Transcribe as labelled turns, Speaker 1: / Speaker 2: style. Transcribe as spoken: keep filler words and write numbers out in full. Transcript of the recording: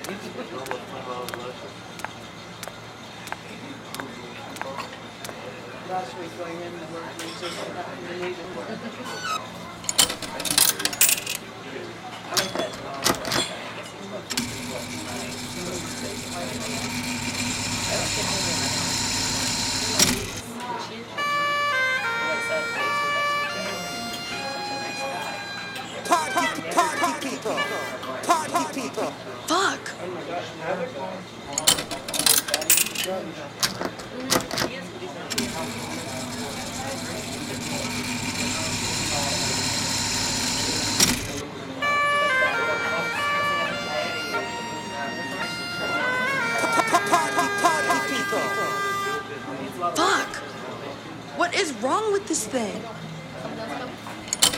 Speaker 1: Last week going in the work music and that in the needle. I like that.
Speaker 2: Party, party people. Party people.
Speaker 3: Fuck! Fuck! What is wrong with this thing?